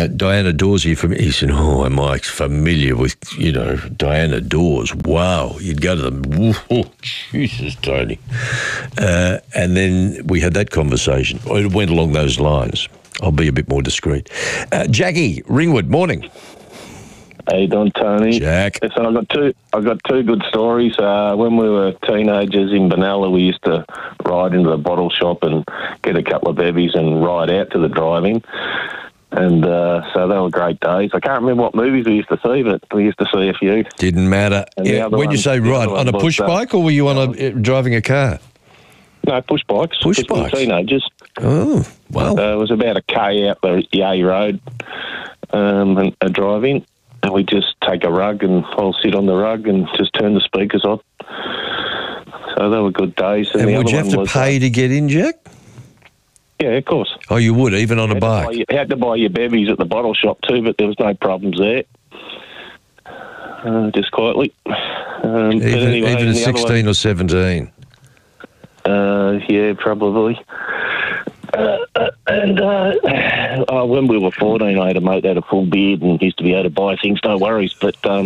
Diana Dawes here from... He said, oh, am I familiar with, Diana Dawes? Wow. You'd go to them. Oh, Jesus, Tony. And then we had that conversation. It went along those lines. I'll be a bit more discreet. Jackie, Ringwood, morning. How you doing, Tony? Jack. So I've got two good stories. When we were teenagers in Benalla, we used to ride into the bottle shop and get a couple of bevies and ride out to the drive-in. And so they were great days. I can't remember what movies we used to see, but we used to see a few. Didn't matter. When you say ride, on a push bike or were you on driving a car? No, push bikes. Push bikes? Teenagers. Oh, wow. It was about a K out the Yea Road and a drive-in. And we just take a rug and I'll sit on the rug and just turn the speakers on. So they were good days. And would you have to pay to get in, Jack? Yeah, of course. Oh, you would, even on a bike? You had to buy your bevies at the bottle shop too, but there was no problems there. Just quietly. Even at 16 or 17? Yeah, probably. When we were 14, I had a mate that had a full beard and used to be able to buy things, no worries. But but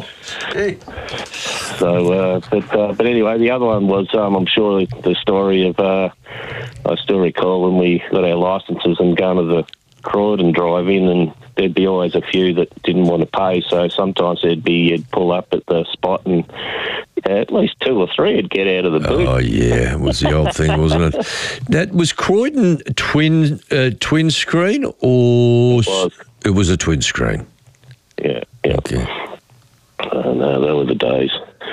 anyway, the other one was I'm sure the story of I still recall when we got our licences and going to the Croydon drive-in, and there'd be always a few that didn't want to pay. So sometimes you'd pull up at the spot and at least two or three would get out of the boot. Oh, yeah. It was the old thing, wasn't it? That was Croydon twin screen or... It was a twin screen? Yeah. Okay. No, they were the days.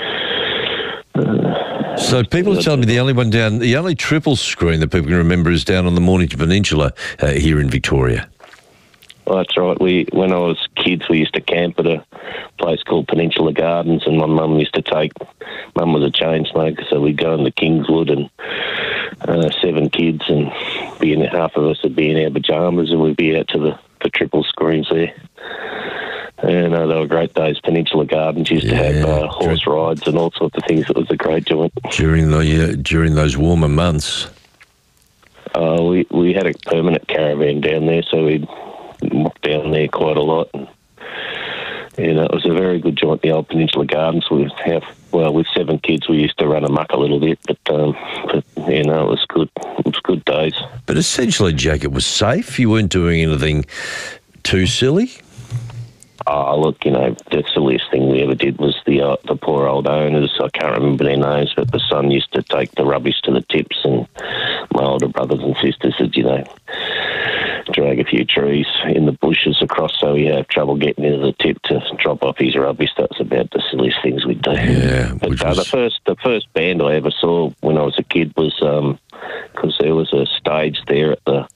So people are telling me the only triple screen that people can remember is down on the Mornington Peninsula here in Victoria. Well, that's right. When I was kids, we used to camp at a place called Peninsula Gardens, and my mum was a chain smoker, so we'd go into Kingswood and 7 kids, and half of us would be in our pyjamas, and we'd be out to the triple screens there. And they were great days. Peninsula Gardens used to have horse rides and all sorts of things. It was a great joint. During those warmer months? We had a permanent caravan down there, so we'd walk down there quite a lot. And, it was a very good joint, the old Peninsula Gardens. With 7 kids, we used to run amok a little bit, but it was good. It was good days. But essentially, Jack, it was safe? You weren't doing anything too silly? Oh, look, the silliest thing we ever did was the poor old owners. I can't remember their names, but the son used to take the rubbish to the tips, and my older brothers and sisters would, drag a few trees in the bushes across so he had trouble getting into the tip to drop off his rubbish. That was about the silliest things we'd do. Yeah, but the first band I ever saw when I was a kid was because there was a stage there at the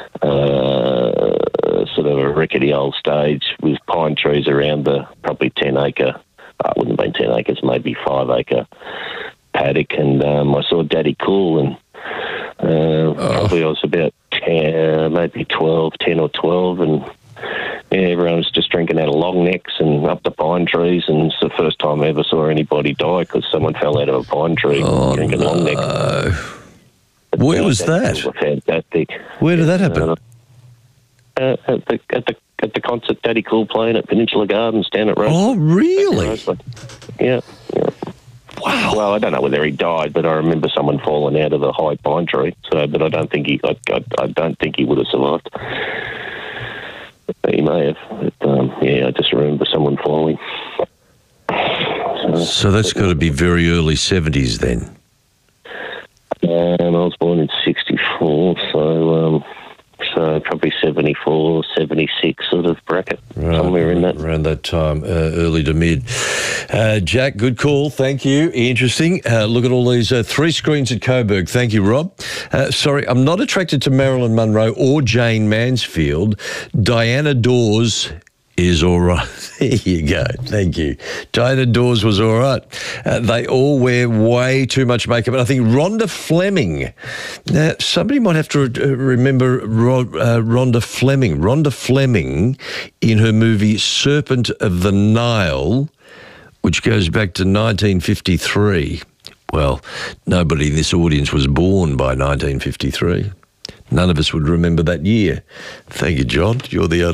sort of a rickety old stage with pine trees around the probably 10-acre, it wouldn't have been 10 acres, maybe 5-acre paddock, and I saw Daddy Cool, and probably I was about 10 or 12, and everyone was just drinking out of long necks and up the pine trees, and it's the first time I ever saw anybody die because someone fell out of a pine tree drinking long necks. Where was that? Fantastic. Where did that happen? At the concert Daddy Cool playing at Peninsula Gardens down at Rosewood. Oh, really? Yeah. Wow. Well, I don't know whether he died, but I remember someone falling out of the high pine tree. So, but I don't think he would have survived. He may have. But, I just remember someone falling. So that's got to be very early 70s then. And I was born in 64, so probably 74, 76 sort of bracket, somewhere in that. Around that time, early to mid. Jack, good call. Thank you. Interesting. Look at all these 3 screens at Coburg. Thank you, Rob. Sorry, I'm not attracted to Marilyn Monroe or Jane Mansfield. Diana Dawes is all right. There you go. Thank you. Diana Dawes was all right. They all wear way too much makeup. And I think Rhonda Fleming. Now, somebody might have to remember Rhonda Fleming. Rhonda Fleming in her movie Serpent of the Nile, which goes back to 1953. Well, nobody in this audience was born by 1953. None of us would remember that year. Thank you, John. You're the only